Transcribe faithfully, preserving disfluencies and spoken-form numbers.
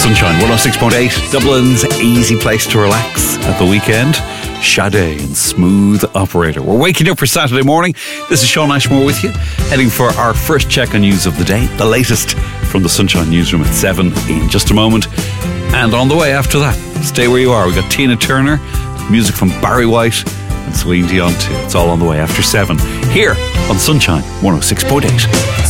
Sunshine one oh six point eight, Dublin's easy place to relax at the weekend. Sade and Smooth Operator. We're waking up for Saturday morning. This is Sean Ashmore with you, heading for our first check on news of the day, the latest from the Sunshine Newsroom at seven in just a moment. And on the way after that, stay where you are. We've got Tina Turner, music from Barry White and Celine Dion too. It's all on the way after seven here on Sunshine one oh six point eight.